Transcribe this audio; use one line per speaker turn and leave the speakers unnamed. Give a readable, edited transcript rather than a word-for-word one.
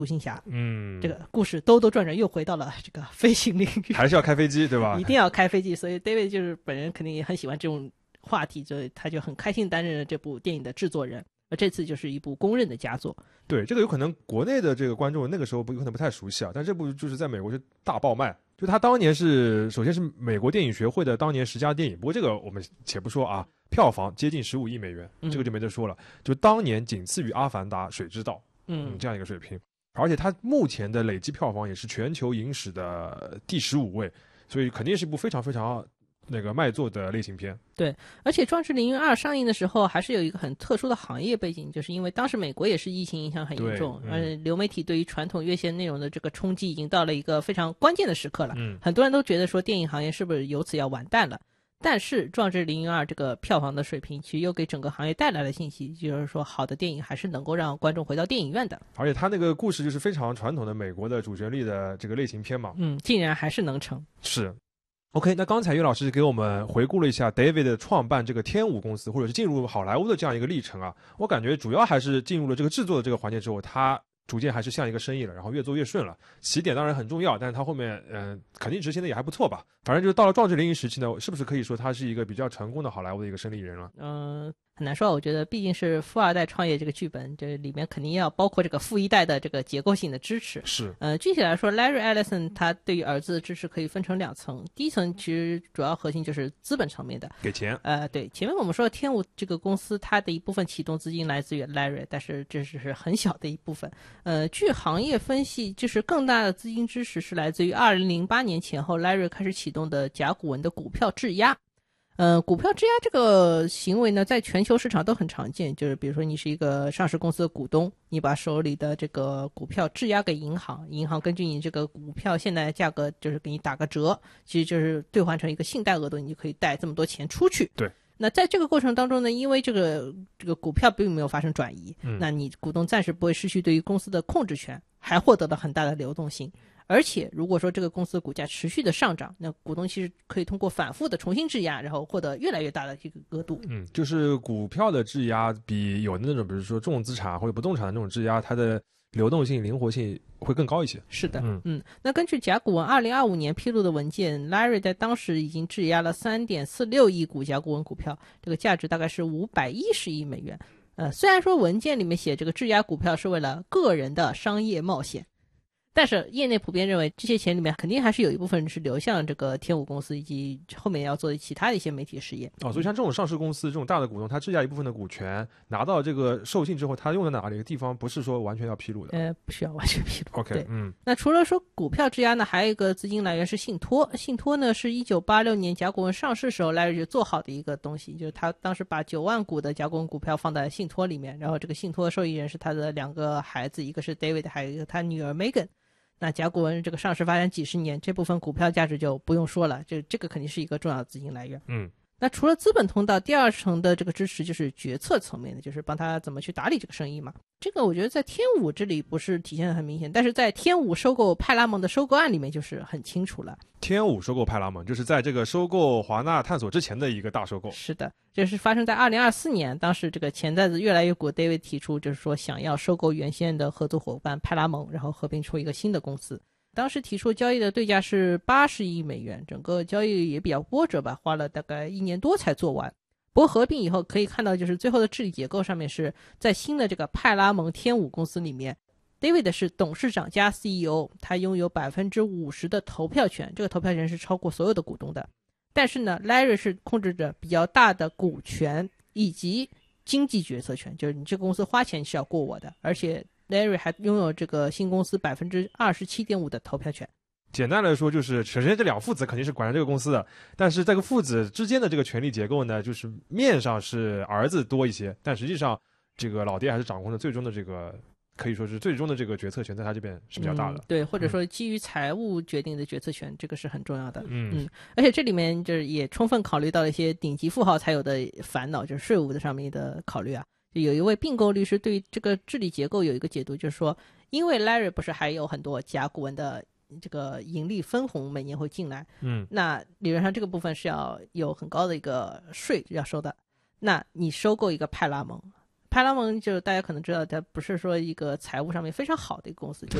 独行侠，这个故事兜兜转转又回到了这个飞行领域，
还是要开飞机对吧？
一定要开飞机，所以 David 就是本人肯定也很喜欢这种话题，所以他就很开心担任了这部电影的制作人。而这次就是一部公认的佳作。
对，这个有可能国内的这个观众那个时候有可能不太熟悉啊，但这部就是在美国是大爆卖。就他当年首先是美国电影学会的当年10佳电影，不过这个我们且不说啊，票房接近15亿美元，这个就没得说了。就当年仅次于《阿凡达》《水之道》这样一个水平，而且它目前的累计票房也是全球影史的第15位，所以肯定是一部非常非常卖座的类型片。
对，而且《壮志凌云2》上映的时候还是有一个很特殊的行业背景，就是因为当时美国也是疫情影响很严重，流媒体对于传统院线内容的这个冲击已经到了一个非常关键的时刻了。很多人都觉得说电影行业是不是由此要完蛋了。但是《壮志凌云2》这个票房的水平其实又给整个行业带来了信息，就是说好的电影还是能够让观众回到电影院的。
而且他那个故事就是非常传统的美国的主旋律的这个类型片嘛，
竟然还是能成。
是。OK， 那刚才岳老师给我们回顾了一下 David 创办这个天舞公司或者是进入好莱坞的这样一个历程啊，我感觉主要还是进入了这个制作的这个环节之后，他逐渐还是像一个生意了，然后越做越顺了。起点当然很重要，但是他后面肯定执行的也还不错吧。反正就是到了壮志凌云时期呢，是不是可以说他是一个比较成功的好莱坞的一个生意人了？
很难说，我觉得毕竟是富二代创业这个剧本，这里面肯定要包括这个富一代的这个结构性的支持。
是，
具体来说 ，Larry Ellison 他对于儿子的支持可以分成2层，第一层其实主要核心就是资本层面的，
给钱。
对，前面我们说天舞这个公司，它的一部分启动资金来自于 Larry， 但是这只是很小的一部分。据行业分析，就是更大的资金支持是来自于2008年前后 Larry 开始启动的甲骨文的股票质押。股票质押这个行为呢，在全球市场都很常见，就是比如说你是一个上市公司的股东，你把手里的这个股票质押给银行，银行根据你这个股票现在的价格就是给你打个折，其实就是兑换成一个信贷额度，你就可以贷这么多钱出去。
对。
那在这个过程当中呢，因为这个股票并没有发生转移，那你股东暂时不会失去对于公司的控制权，还获得了很大的流动性。而且如果说这个公司的股价持续的上涨，那股东其实可以通过反复的重新质押，然后获得越来越大的这个额度。
就是股票的质押比有的那种比如说重资产或者不动产的那种质押，它的流动性灵活性会更高一些。
是的。那根据甲骨文2025年披露的文件， Larry 在当时已经质押了 3.46 亿股甲骨文股票，这个价值大概是510亿美元。虽然说文件里面写这个质押股票是为了个人的商业冒险，但是业内普遍认为这些钱里面肯定还是有一部分是流向这个天舞公司以及后面要做的其他的一些媒体事业。
所以像这种上市公司这种大的股东，他质押一部分的股权拿到这个授信之后，他用在哪里的地方不是说完全要披露的。
不需要完全披露。
OK。
对。那除了说股票质押呢，还有一个资金来源是信托。信托呢是1986年甲骨文上市时候Larry就做好的一个东西，就是他当时把9万股的甲骨文股票放在信托里面，然后这个信托受益人是他的2个孩子，一个是 David， 还有一个他女儿 Megan。那甲骨文这个上市发展几十年，这部分股票价值就不用说了，这个肯定是一个重要的资金来源。那除了资本通道，第2层的这个支持就是决策层面的，就是帮他怎么去打理这个生意嘛。这个我觉得在天舞这里不是体现的很明显，但是在天舞收购派拉蒙的收购案里面就是很清楚了。
天舞收购派拉蒙就是在这个收购华纳探索之前的一个大收购。
是的，这是发生在2024年，当时这个潜在的越来越股 David 提出就是说想要收购原先的合作伙伴派拉蒙，然后合并出一个新的公司。当时提出交易的对价是80亿美元，整个交易也比较波折吧，花了大概1年多才做完。不过合并以后可以看到，就是最后的治理结构上面是在新的这个派拉蒙天舞公司里面， David 是董事长加 CEO， 他拥有 50% 的投票权，这个投票权是超过所有的股东的。但是呢 Larry 是控制着比较大的股权以及经济决策权，就是你这个公司花钱是要过我的，而且Larry 还拥有这个新公司 27.5% 的投票权。
简单来说就是首先这2父子肯定是管着这个公司的，但是这个父子之间的这个权力结构呢，就是面上是儿子多一些，但实际上这个老爹还是掌控着最终的这个，可以说是最终的这个决策权在他这边是比较大的。
对，或者说基于财务决定的决策权，这个是很重要的。而且这里面就是也充分考虑到了一些顶级富豪才有的烦恼，就是税务的上面的考虑啊。有一位并购律师对于这个治理结构有一个解读，就是说因为 Larry 不是还有很多甲骨文的这个盈利分红每年会进来，那理论上这个部分是要有很高的一个税要收的。那你收购一个派拉蒙， 派拉蒙就大家可能知道，它不是说一个财务上面非常好的一个公司，